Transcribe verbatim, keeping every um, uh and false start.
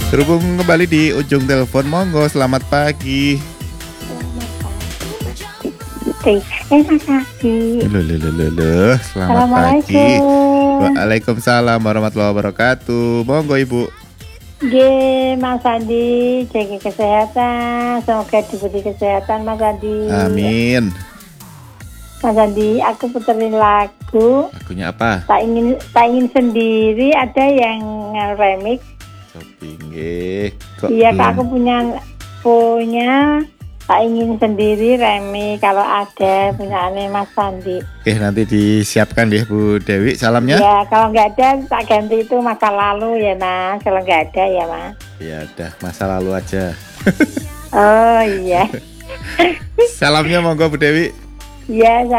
Terhubung kembali di ujung telepon, monggo selamat pagi. Eh, Mas Adi. Loh, loh, loh, loh, loh. Selamat pagi. Waalaikumsalam warahmatullahi wabarakatuh. Monggo Ibu. Ge, Mas Adi, jaga kesehatan. Semoga diberi kesehatan, Mas Adi. Amin. Mas Adi, aku puterin lagu. Lagunya apa? Tak ingin, tak ingin sendiri. Ada yang remix. Pinggir. Iya, Kak, aku punya punya tak ingin sendiri remix. Kalau ada punya aneh Mas Sandi. Oke, nanti disiapkan deh Bu Dewi. Salamnya. Ya, kalau nggak ada tak ganti itu masa lalu ya Mas. Kalau nggak ada ya Mas. Ya udah, masa lalu aja. Oh iya. Salamnya monggo Bu Dewi. Iya.